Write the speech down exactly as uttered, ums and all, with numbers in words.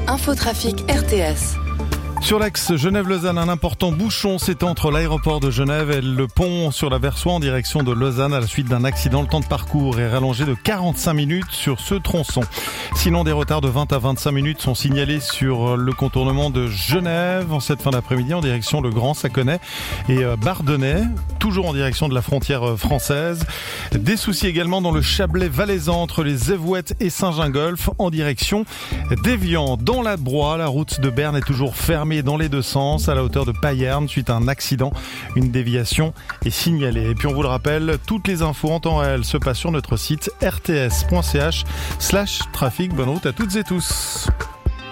Infotrafic R T S. Sur l'axe Genève-Lausanne, un important bouchon s'étend entre l'aéroport de Genève et le pont sur la Versoix en direction de Lausanne à la suite d'un accident. Le temps de parcours est rallongé de quarante-cinq minutes sur ce tronçon. Sinon, des retards de vingt à vingt-cinq minutes sont signalés sur le contournement de Genève en cette fin d'après-midi en direction de Grand Saconnet et Bardonnay, toujours en direction de la frontière française. Des soucis également dans le Chablais-Valaisan entre les Évouettes et Saint-Gingolph en direction d'Évian. Dans la Broye, la route de Berne est toujours fermée dans les deux sens à la hauteur de Payerne suite à un accident. Une déviation est signalée. Et puis on vous le rappelle, toutes les infos en temps réel se passent sur notre site r t s point c h slash trafic. Bonne route à toutes et tous.